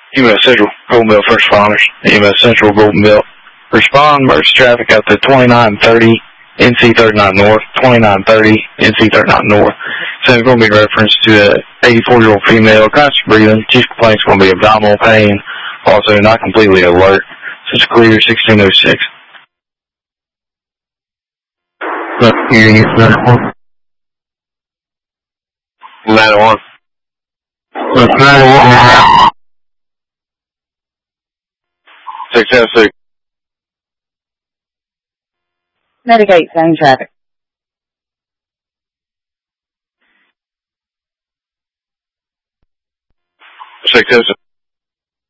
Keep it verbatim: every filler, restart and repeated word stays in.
E M S Central, Golden Belt first responders. E M S Central, Golden Belt. Respond, emergency traffic out to twenty-nine thirty, N C thirty-nine North, twenty-nine thirty, N C thirty-nine North. So it's going to be reference to an eighty-four-year-old female, constant breathing. Chief complaint's going to be abdominal pain, also not completely alert. So it's clear, sixteen oh six. nine one. six oh six. Mitigate same traffic. six oh six.